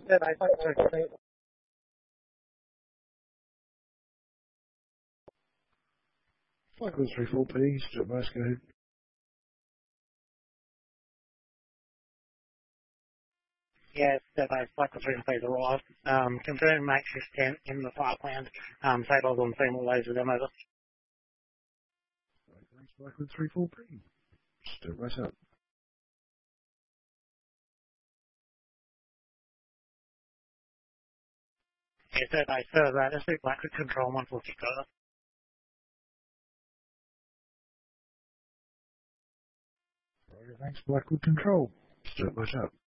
Then I thought I was saying, Blackwood 34P, Stuart Bass, go ahead. yes, that I cycle through and phase arrived. Confirm Matrix 10 in the Parkland. Tables on thermal laser them over. Thanks, Blackwood 34P. Stuart Bass out. Yes, that I further, this is Blackwood Control 140 further. Thanks, Blackwood Control. Stuart Bass out.